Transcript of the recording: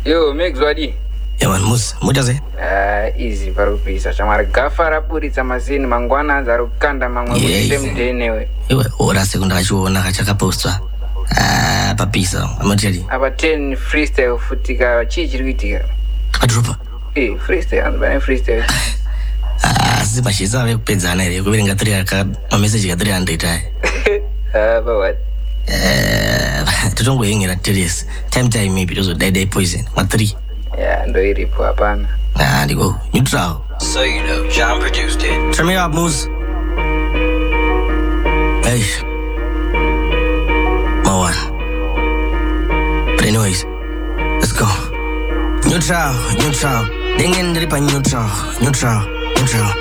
Yo, mix wadi. Yeah man, mujaze. Easy parupisa. Chamara gafara puri tamasini mangwana zarukanda mangwa kutite mtenewe. Iwe, ora sekunda chuona kachaka postwa. Papisa, amajeli. Aba 10 freestyle futika chichirikitika. Adropa. Freestyle, anzibane freestyle. Sipashiza we kupedzana ere kuverenga 3 ka message ka 300 What? Tutongoyengera Teresa. Time maybe those die poison. Ma 3. Yeah, ndo iripo hapana. Ndiko neutral. So you know, John produced it. Turn me up, Moose. Hey. One. But anyways, let's go. Neutral. Dengan dari pan neutral.